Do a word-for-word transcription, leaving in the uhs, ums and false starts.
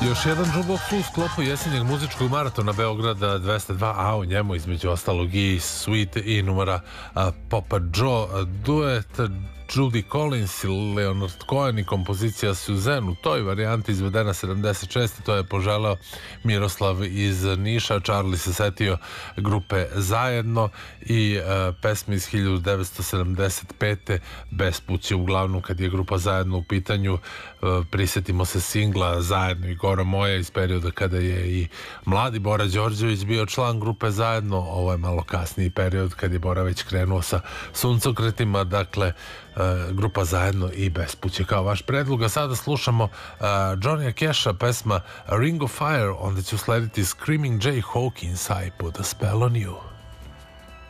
Još jedan jukebox u sklopu jesenjeg muzičkog maratona Beograda dvesta dva, a u njemu između ostalog i Sweet i numera a, Papa Joe, duet Judy Collins i Leonard Cohen i kompozicija Suzanne u toj varijanti izvedena sedamdeset šeste. To je poželeo Miroslav iz Niša. Charlie se setio grupe Zajedno i e, pesme iz hiljadu devetsto sedamdeset pete. Bespuće uglavnom kad je grupa Zajedno u pitanju. E, prisetimo se singla Zajedno i Gora moja iz perioda kada je i mladi Bora Đorđević bio član grupe Zajedno. Ovo je malo kasniji period kad je Bora već krenuo sa suncokretima. Dakle, grupa Zajedno i Bespuće kao vaš predlog. A sada slušamo uh, Johnny Casha, pesma Ring of Fire, onda će uslediti Screaming Jay Hawkins, I Put a Spell on You.